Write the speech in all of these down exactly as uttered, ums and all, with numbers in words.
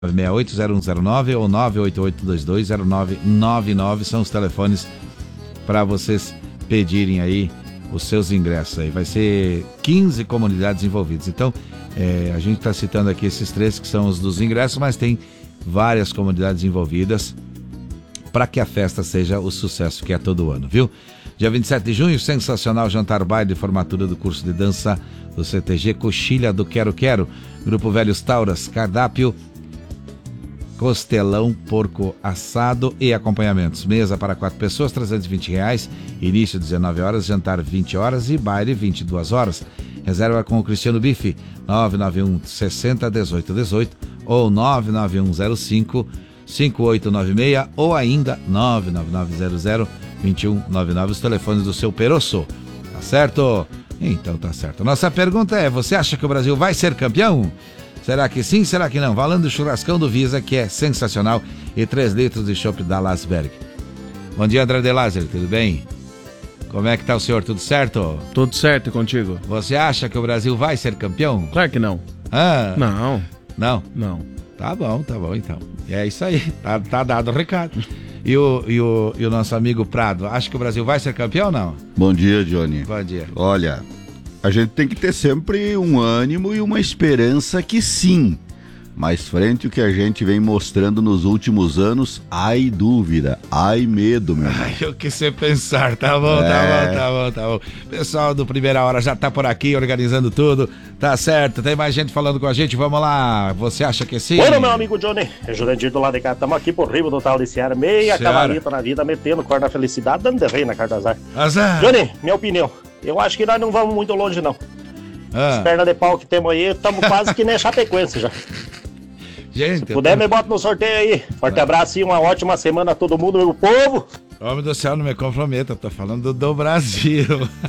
seis oito zero um zero nove ou nove oito oito dois dois zero nove nove nove são os telefones para vocês pedirem aí os seus ingressos aí. Vai ser quinze comunidades envolvidas. Então, é, a gente está citando aqui esses três que são os dos ingressos, mas tem várias comunidades envolvidas para que a festa seja o sucesso que é todo ano, viu? Dia vinte e sete de junho, sensacional jantar baile de formatura do curso de dança do C T G Coxilha do Quero Quero. Grupo Velhos Tauras, cardápio, costelão, porco assado e acompanhamentos. Mesa para quatro pessoas, trezentos e vinte reais. Início dezenove horas, jantar vinte horas e baile vinte e duas horas. Reserva com o Cristiano Bife, nove nove um sessenta dezoito dezoito ou nove nove um zero cinco cinco oito nove seis ou ainda nove nove nove zero zero dois um nove nove, os telefones do seu Perosso. Tá certo? Então tá certo. Nossa pergunta é: você acha que o Brasil vai ser campeão? Será que sim, será que não? Valendo o churrascão do Visa, que é sensacional, e três litros de chopp da Lasberg. Bom dia, André de Lázaro, tudo bem? Como é que tá o senhor, tudo certo? Tudo certo e contigo? Você acha que o Brasil vai ser campeão? Claro que não. Ah, não. Não? Não. Tá bom, tá bom então. É isso aí, tá, tá dado o recado. E o, e, o, e o nosso amigo Prado, acha que o Brasil vai ser campeão ou não? Bom dia, Johnny. Bom dia. Olha, a gente tem que ter sempre um ânimo e uma esperança que sim. Mas frente ao que a gente vem mostrando nos últimos anos, ai dúvida, ai medo, meu irmão. Ai, o que você pensar, tá bom, é... tá bom, tá bom, tá bom. Pessoal do Primeira Hora já tá por aqui organizando tudo, tá certo, tem mais gente falando com a gente, vamos lá, você acha que sim? Oi, meu amigo Johnny, é Jurandir do lado de cá, estamos aqui por riba do tal de Seara, meia cavalita na vida, metendo cor da felicidade, dando de rei na carta azar. Azar. Johnny, minha opinião, eu acho que nós não vamos muito longe não. Ah. As pernas de pau que temos aí, estamos quase que nem Chapecoense já. Gente, se puder, tô... me bota no sorteio aí. Forte ah. abraço e uma ótima semana a todo mundo, meu povo. Homem do céu, não me comprometa, tô falando do, do Brasil.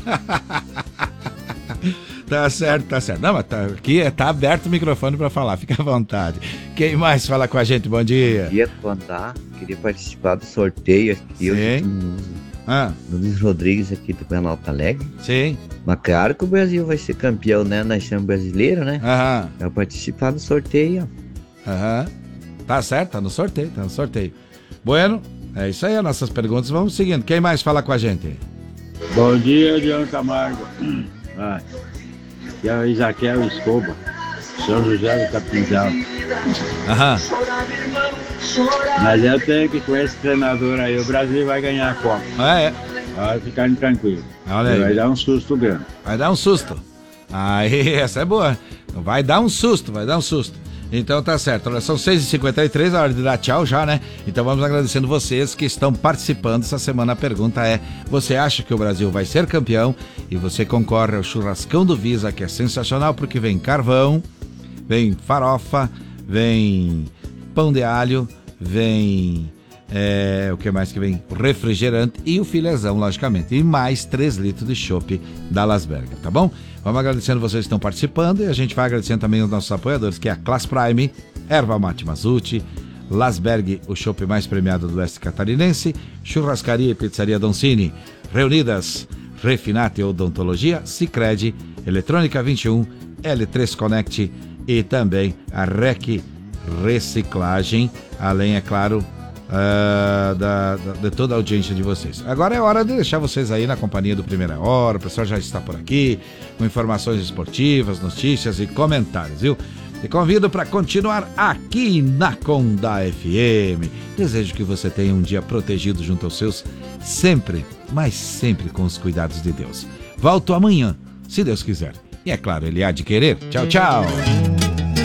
Tá certo, tá certo. Não, mas tá, aqui tá aberto o microfone pra falar, fica à vontade. Quem mais fala com a gente? Bom dia. Queria contar, queria participar do sorteio aqui. Sim. Eu, ah. do Luiz Rodrigues aqui do Planalto Alegre. Sim. Mas claro que o Brasil vai ser campeão, né? Nós somos brasileiros, né? Aham. Eu participar do sorteio, ó. Aham, tá certo, tá no sorteio, tá no sorteio. Bueno, é isso aí, as nossas perguntas, vamos seguindo. Quem mais fala com a gente? Bom dia, Diano Camargo. Ah, aqui é o Isaquiel Escoba, São José do Capinzal. Aham. Mas eu tenho que com esse treinador aí, o Brasil vai ganhar a Copa. Ah, é? Vai ficar tranquilo. Olha aí. Vai dar um susto grande. Vai dar um susto. Aí, essa é boa. Vai dar um susto, vai dar um susto. Então tá certo, olha, são seis e cinquenta e três, a hora de dar tchau já, né? Então vamos agradecendo vocês que estão participando. Essa semana a pergunta é: você acha que o Brasil vai ser campeão? E você concorre ao churrascão do Visa, que é sensacional porque vem carvão, vem farofa, vem pão de alho, vem... É, o que mais que vem? O refrigerante e o filezão, logicamente. E mais três litros de chopp da Lasberger, tá bom? Vamos agradecendo vocês que estão participando e a gente vai agradecendo também os nossos apoiadores, que é a Class Prime, Erva Mate Mazuti, Lasberg, o chopp mais premiado do Oeste Catarinense, Churrascaria e Pizzaria Doncini, Reunidas, Refinate Odontologia, Sicredi, Eletrônica vinte e um, L três Connect e também a Rec Reciclagem, além, é claro, Uh, da, da, de toda a audiência de vocês. Agora é hora de deixar vocês aí na companhia do Primeira Hora. O pessoal já está por aqui com informações esportivas, notícias e comentários, viu? Te convido para continuar aqui na Conda F M. Desejo que você tenha um dia protegido junto aos seus, sempre, mas sempre com os cuidados de Deus. Volto amanhã, se Deus quiser. E é claro, Ele há de querer. Tchau, tchau.